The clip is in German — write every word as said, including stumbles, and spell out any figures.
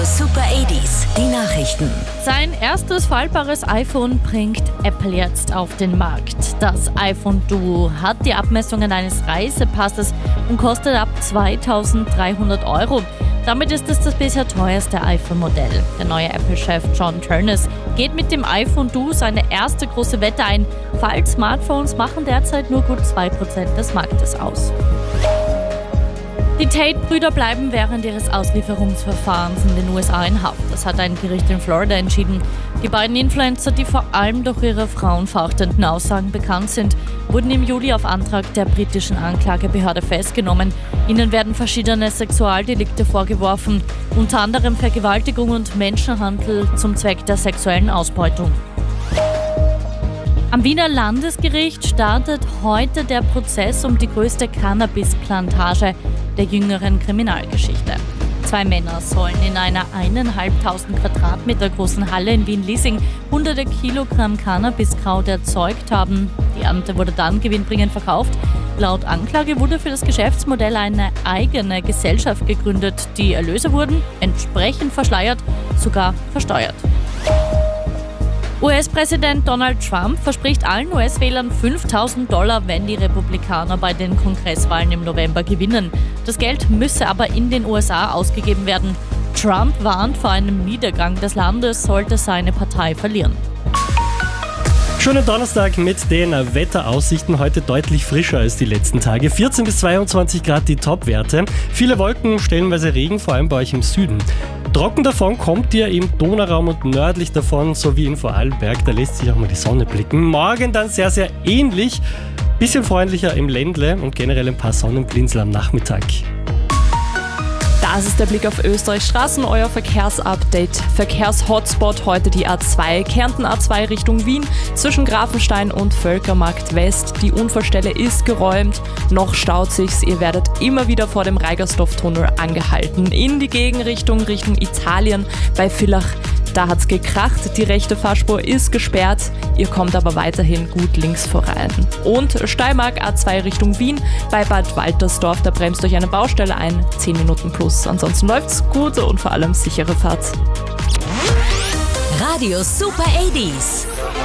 Super achtziger, die Nachrichten. Sein erstes faltbares iPhone bringt Apple jetzt auf den Markt. Das iPhone Duo hat die Abmessungen eines Reisepasses und kostet ab zweitausenddreihundert Euro. Damit ist es das bisher teuerste iPhone-Modell. Der neue Apple-Chef John Ternus geht mit dem iPhone Duo seine erste große Wette ein. Faltsmartphones machen derzeit nur gut zwei Prozent des Marktes aus. Die Tate-Brüder bleiben während ihres Auslieferungsverfahrens in den U S A in Haft. Das hat ein Gericht in Florida entschieden. Die beiden Influencer, die vor allem durch ihre frauenverachtenden Aussagen bekannt sind, wurden im Juli auf Antrag der britischen Anklagebehörde festgenommen. Ihnen werden verschiedene Sexualdelikte vorgeworfen, unter anderem Vergewaltigung und Menschenhandel zum Zweck der sexuellen Ausbeutung. Am Wiener Landesgericht startet heute der Prozess um die größte Cannabisplantage der jüngeren Kriminalgeschichte. Zwei Männer sollen in einer eineinhalbtausend Quadratmeter großen Halle in Wien-Liesing hunderte Kilogramm Cannabiskraut erzeugt haben. Die Ernte wurde dann gewinnbringend verkauft. Laut Anklage wurde für das Geschäftsmodell eine eigene Gesellschaft gegründet. Die Erlöse wurden entsprechend verschleiert, sogar versteuert. U S-Präsident Donald Trump verspricht allen U S-Wählern fünftausend Dollar, wenn die Republikaner bei den Kongresswahlen im November gewinnen. Das Geld müsse aber in den U S A ausgegeben werden. Trump warnt vor einem Niedergang des Landes, sollte seine Partei verlieren. Schönen Donnerstag mit den Wetteraussichten. Heute deutlich frischer als die letzten Tage. vierzehn bis zweiundzwanzig Grad die Topwerte. Viele Wolken, stellenweise Regen, vor allem bei euch im Süden. Trocken davon kommt ihr im Donauraum und nördlich davon, sowie in Vorarlberg. Da lässt sich auch mal die Sonne blicken. Morgen dann sehr, sehr ähnlich. Bisschen freundlicher im Ländle und generell ein paar Sonnenblinzel am Nachmittag. Das ist der Blick auf Österreichs Straßen, euer Verkehrsupdate. Verkehrshotspot heute die A zwei, Kärnten A zwei Richtung Wien, zwischen Grafenstein und Völkermarkt West. Die Unfallstelle ist geräumt, noch staut sich's, ihr werdet immer wieder vor dem Reigersdorf-Tunnel angehalten. In die Gegenrichtung, Richtung Italien bei Villach. Da hat's gekracht, die rechte Fahrspur ist gesperrt, ihr kommt aber weiterhin gut links voran. Und Steiermark A zwei Richtung Wien, bei Bad Waltersdorf, da bremst euch eine Baustelle ein, zehn Minuten plus. Ansonsten läuft's gut und vor allem sichere Fahrt. Radio Super achtziger.